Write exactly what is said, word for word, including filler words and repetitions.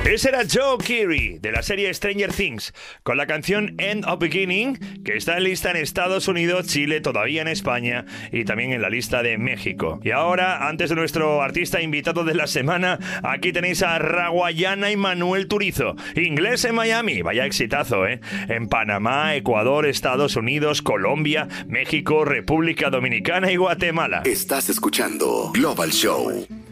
Ese era Joe Keery, de la serie Stranger Things, con la canción End of Beginning, que está en lista en Estados Unidos, Chile, todavía en España y también en la lista de México. Y ahora, antes de nuestro artista invitado de la semana, aquí tenéis a Raguayana y Manuel Turizo, Inglés en Miami, vaya exitazo, ¿eh? En Panamá, Ecuador, Estados Unidos, Colombia, México, República Dominicana y Guatemala. Estás escuchando Global Show.